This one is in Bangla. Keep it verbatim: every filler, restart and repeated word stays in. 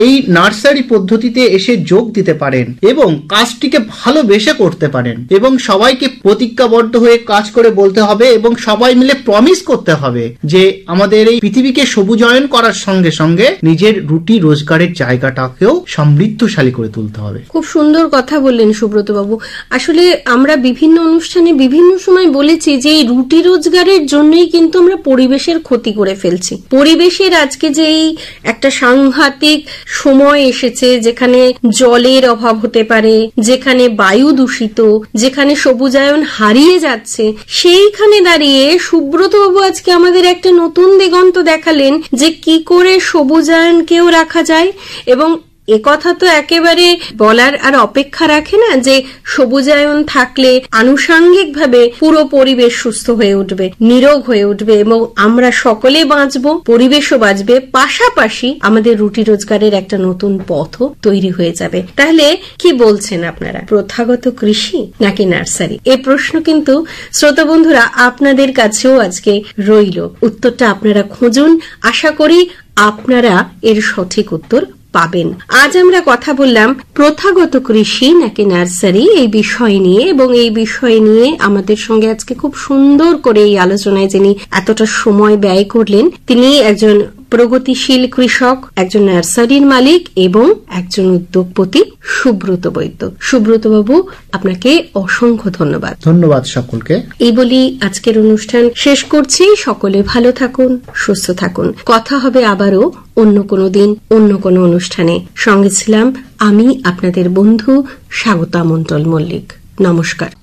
এই নার্সারি পদ্ধতিতে এসে যোগ দিতে পারেন এবং কাজটিকে ভালোবেসে করতে পারেন এবং সবাইকে প্রতিজ্ঞাবদ্ধ হয়ে কাজ করে বলতে হবে এবং সবাই মিলে প্রমিস করতে হবে যে আমাদের এই পৃথিবীকে সবুজায়ন করার সঙ্গে সঙ্গে নিজের রুটি রোজগারের জায়গাটাকেও সমৃদ্ধশালী করে তুলতে হবে। খুব সুন্দর কথা বললেন সুব্রত বাবু। আসলে আমরা বিভিন্ন অনুষ্ঠানে বিভিন্ন সময় বলেছি যে এই রুটি রোজগারের জন্যই কিন্তু আমরা পরিবেশের ক্ষতি করে ফেলছি। পরিবেশের আজকে যে এই একটা সাংঘাতিক সময় এসেছে যেখানে জলের অভাব হতে পারে, যেখানে বায়ু দূষিত, যেখানে সবুজায়ন হারিয়ে যাচ্ছে, সেইখানে দাঁড়িয়ে সুব্রত বাবু আজকে আমাদের একটা নতুন দিগন্ত দেখালেন যে কি করে সবুজায়নকেও রাখা যায়। এবং একথা তো একেবারে বলার আর অপেক্ষা রাখে না যে সবুজায়ন থাকলে আনুষাঙ্গিকভাবে পুরো পরিবেশ সুস্থ হয়ে উঠবে, নিরোগ হয়ে উঠবে এবং আমরা সকলে বাঁচবো, পরিবেশও বাঁচবে, পাশাপাশি আমাদের রুটি রোজগারের একটা নতুন পথও তৈরি হয়ে যাবে। তাহলে কি বলছেন আপনারা, প্রথাগত কৃষি নাকি নার্সারি? এই প্রশ্ন কিন্তু শ্রোতা বন্ধুরা আপনাদের কাছেও আজকে রইল। উত্তরটা আপনারা খুঁজুন, আশা করি আপনারা এর সঠিক উত্তর পাবেন। আজ আমরা কথা বললাম প্রথাগত কৃষি নাকি নার্সারি এই বিষয় নিয়ে, এবং এই বিষয় নিয়ে আমাদের সঙ্গে আজকে খুব সুন্দর করে এই আলোচনায় যিনি এতটা সময় ব্যয় করলেন তিনি একজন প্রগতিশীল কৃষক, একজন নার্সারির মালিক এবং একজন উদ্যোগপতি সুব্রত বৈদ্য। সুব্রত বাবু, আপনাকে অসংখ্য ধন্যবাদ। ধন্যবাদ সকলকে। এই বলি আজকের অনুষ্ঠান শেষ করছি। সকলে ভালো থাকুন, সুস্থ থাকুন। কথা হবে আবারও অন্য কোনো দিন, অন্য কোনো অনুষ্ঠানে। সঙ্গে ছিলাম আমি আপনাদের বন্ধু স্বাগতা মন্ডল মল্লিক। নমস্কার।